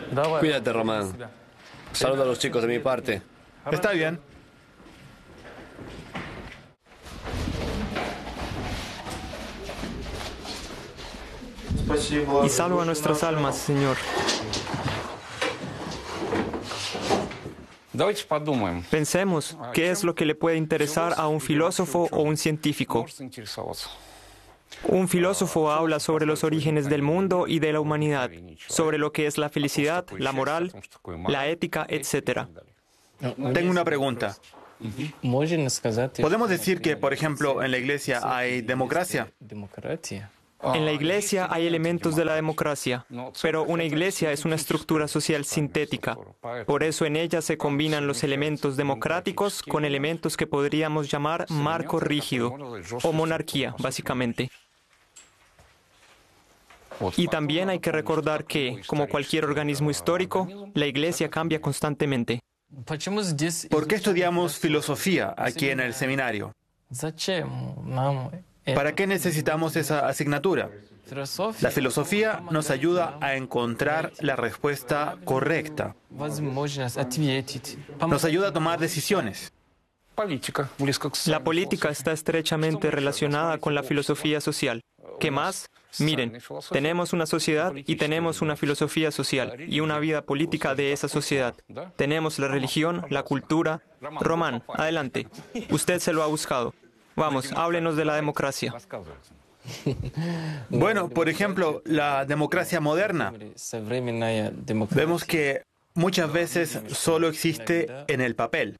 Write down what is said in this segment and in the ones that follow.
Cuídate, Román. Saluda a los chicos de mi parte. Está bien. Y salva nuestras almas, Señor. Pensemos, ¿qué es lo que le puede interesar a un filósofo o un científico? Un filósofo habla sobre los orígenes del mundo y de la humanidad, sobre lo que es la felicidad, la moral, la ética, etc. Tengo una pregunta. ¿Podemos decir que, por ejemplo, en la Iglesia hay democracia? En la Iglesia hay elementos de la democracia, pero una Iglesia es una estructura social sintética. Por eso en ella se combinan los elementos democráticos con elementos que podríamos llamar marco rígido o monarquía, básicamente. Y también hay que recordar que, como cualquier organismo histórico, la Iglesia cambia constantemente. ¿Por qué estudiamos filosofía aquí en el seminario? ¿Para qué necesitamos esa asignatura? La filosofía nos ayuda a encontrar la respuesta correcta. Nos ayuda a tomar decisiones. La política está estrechamente relacionada con la filosofía social. ¿Qué más? Miren, tenemos una sociedad y tenemos una filosofía social y una vida política de esa sociedad. Tenemos la religión, la cultura. Román, adelante. Usted se lo ha buscado. Vamos, háblenos de la democracia. Bueno, por ejemplo, la democracia moderna. Vemos que muchas veces solo existe en el papel,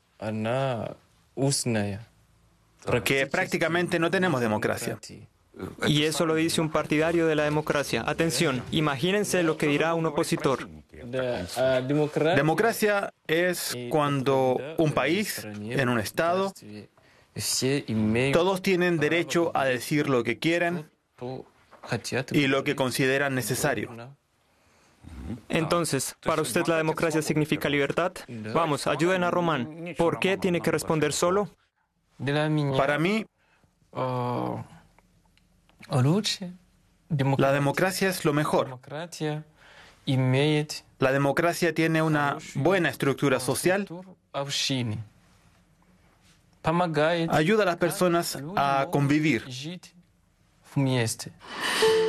que prácticamente no tenemos democracia. Y eso lo dice un partidario de la democracia. Atención, imagínense lo que dirá un opositor. Democracia es cuando un país, en un estado, todos tienen derecho a decir lo que quieren y lo que consideran necesario. Entonces, ¿para usted la democracia significa libertad? Vamos, ayuden a Román. ¿Por qué tiene que responder solo? Para mí, la democracia es lo mejor. La democracia tiene una buena estructura social. Ayuda a las personas a convivir.